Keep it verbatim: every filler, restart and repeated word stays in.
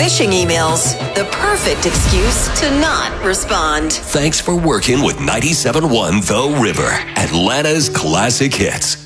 phishing emails. The perfect excuse to not respond. Thanks for working with ninety-seven point one The River, Atlanta's classic hits.